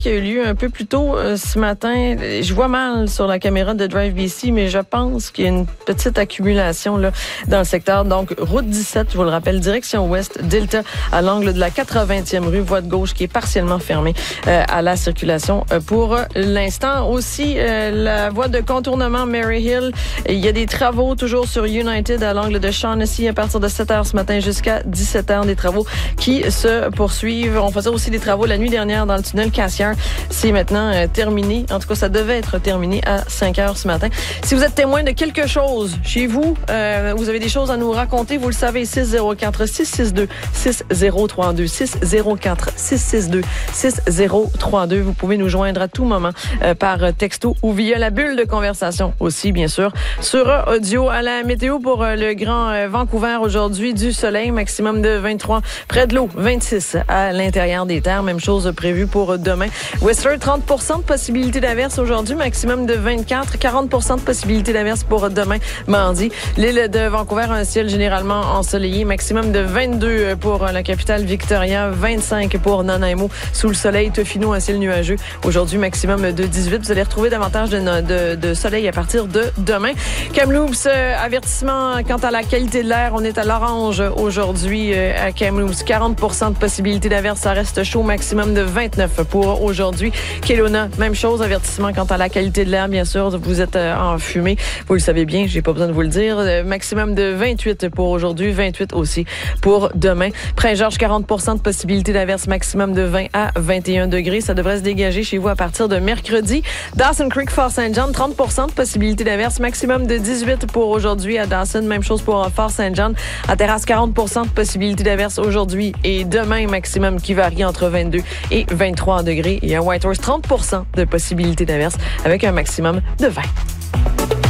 qui a eu lieu un peu plus tôt ce matin. Je vois mal sur la caméra de Drive BC, mais je pense qu'il y a une petite accumulation là dans le secteur. Donc, route 17, je vous le rappelle, direction ouest, Delta, à l'angle de la 80e rue, voie de gauche qui est partiellement fermée à la circulation pour l'instant. Aussi, la voie de contournement Mary Hill, il y a des travaux toujours sur United à l'angle de Shaughnessy à partir de 7h ce matin jusqu'à 17h. Des travaux qui se poursuivent. On faisait aussi des travaux la nuit dernière dans le tunnel Cassière. C'est maintenant terminé. En tout cas, ça devait être terminé à 5h ce matin. Si vous êtes témoin de quelque chose chez vous, vous avez des choses à nous raconter, vous le savez, 604-662-6032, 604-662-6032. Vous pouvez nous joindre à tout moment par texto ou via la bulle de conversation aussi, bien sûr, sur audio. À la météo pour le Grand Vancouver aujourd'hui, du soleil, maximum de 23 près de l'eau, 26 à l'intérieur des terres. Même chose prévue pour demain. Whistler, 30% de possibilité d'averse aujourd'hui, maximum de 24, 40% de possibilité d'averse pour demain, mardi. L'île de Vancouver, un ciel généralement ensoleillé, maximum de 22 pour la capitale Victoria, 25 pour Nanaimo. Sous le soleil, Tofino, un ciel nuageux. Aujourd'hui, maximum de 18. Vous allez retrouver davantage de soleil à partir de demain. Kamloops, avertissement quant à la qualité de l'air. On est à l'orange aujourd'hui à Kamloops. 40% de possibilité d'averse. Ça reste chaud, maximum de 29 pour aujourd'hui. Kelowna, même chose, avertissement quant à la qualité de l'air, bien sûr. Vous êtes en fumée. Vous le savez bien, j'ai pas besoin de vous le dire. Maximum de 28 pour aujourd'hui, 28 aussi pour demain. Prince-Georges, 40% de possibilité d'averse, maximum de 20 à 21 degrés. Ça devrait se dégager chez vous à partir de mercredi. Dawson Creek, Fort St. John, 30% de possibilité d'averse, maximum de 18 pour aujourd'hui à Dawson. Même chose pour Fort St. John. À Terrasse, 40% de possibilité d'averse aujourd'hui et demain, maximum qui varie entre 22 et 23 degrés. Et à Whitehorse, 30% de possibilité d'averse avec un maximum de 20.